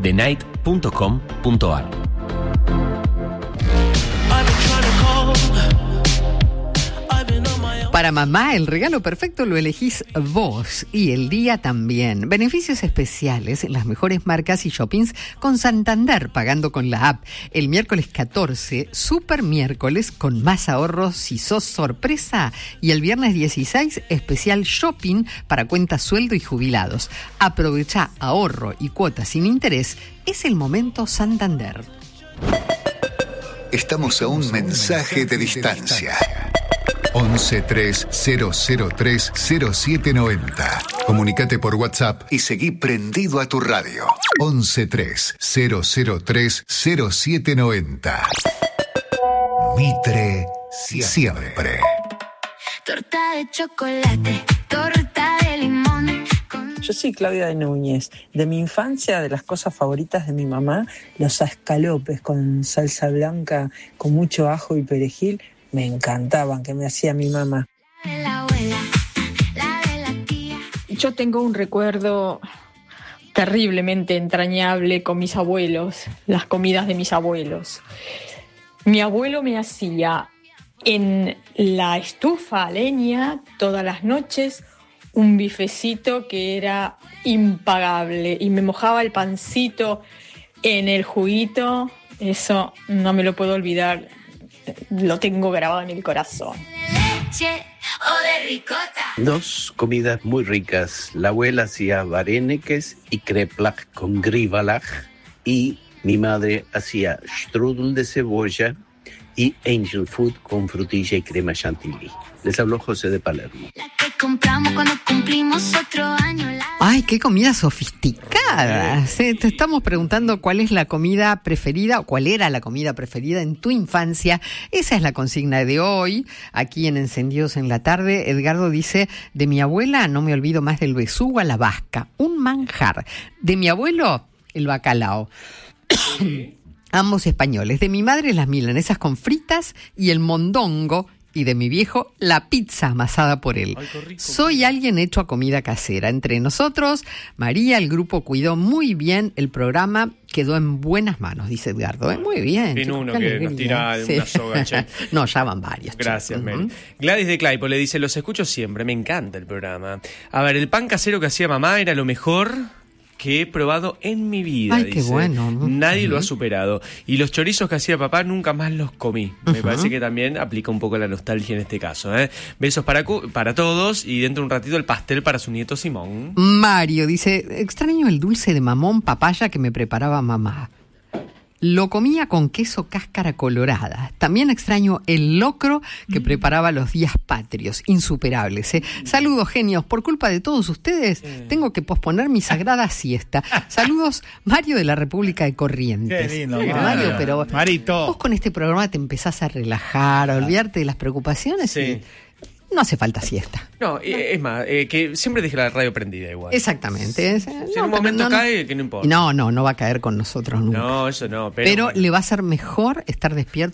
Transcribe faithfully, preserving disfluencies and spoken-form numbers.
night punto com punto a r. Para mamá, el regalo perfecto lo elegís vos y el día también. Beneficios especiales en las mejores marcas y shoppings con Santander, pagando con la app. El miércoles catorce, super miércoles con más ahorros si sos sorpresa. Y el viernes dieciséis, especial shopping para cuentas sueldo y jubilados. Aprovecha ahorro y cuotas sin interés. Es el momento Santander. Estamos a un mensaje de distancia. once tres cero cero tres cero siete noventa. Comunicate por WhatsApp y seguí prendido a tu radio. once tres cero cero tres cero siete noventa. Mitre siempre. Torta de chocolate, torta de limón. Yo soy Claudia de Núñez. De mi infancia, de las cosas favoritas de mi mamá, los escalopes con salsa blanca, con mucho ajo y perejil, me encantaban, que me hacía mi mamá. Yo tengo un recuerdo terriblemente entrañable con mis abuelos, las comidas de mis abuelos. Mi abuelo me hacía en la estufa a leña todas las noches un bifecito que era impagable y me mojaba el pancito en el juguito. Eso no me lo puedo olvidar. Lo tengo grabado en el corazón. Dos comidas muy ricas. La abuela hacía vareneques y kreplach con grivalach y mi madre hacía strudel de cebolla y angel food con frutilla y crema chantilly. Les habló José de Palermo. La que compramos cuando cumplimos otro año. ¡Ay, qué comida sofisticada! Sí, te estamos preguntando cuál es la comida preferida o cuál era la comida preferida en tu infancia. Esa es la consigna de hoy, aquí en Encendidos en la Tarde. Edgardo dice, de mi abuela no me olvido más del besugo a la vasca, un manjar. De mi abuelo, el bacalao. Ambos españoles. De mi madre, las milanesas con fritas y el mondongo. Y de mi viejo, la pizza amasada por él. Ay, qué rico. Soy alguien hecho a comida casera. Entre nosotros, María, el grupo cuidó muy bien el programa, quedó en buenas manos, dice Edgardo. ¿Eh? Muy bien. Tiene uno que alegría. Nos tira sí. una soga, che. No, ya van varios. Gracias, Mary. Uh-huh. Gladys de Claypole le dice, los escucho siempre, me encanta el programa. A ver, el pan casero que hacía mamá era lo mejor que he probado en mi vida. Ay, dice. Qué bueno, ¿no? Nadie uh-huh. lo ha superado. Y los chorizos que hacía papá nunca más los comí. Me uh-huh. parece que también aplica un poco la nostalgia en este caso. ¿eh? Besos para, para todos y dentro de un ratito el pastel para su nieto Simón. Mario dice, extraño el dulce de mamón papaya que me preparaba mamá. Lo comía con queso cáscara colorada. También extraño el locro que mm. preparaba los días patrios, insuperables. ¿eh? Saludos, genios. Por culpa de todos ustedes, mm. tengo que posponer mi sagrada siesta. Saludos, Mario de la República de Corrientes. Qué lindo, Mario, Mario, pero Marito. Vos con este programa te empezás a relajar, a olvidarte de las preocupaciones sí. y no hace falta siesta. No, no. es más, eh, que siempre deje la radio prendida igual. Exactamente. Es, si no, en un momento no, cae, que no importa. No, no, no va a caer con nosotros nunca. No, eso no. Pero, pero bueno. le va a ser mejor estar despierto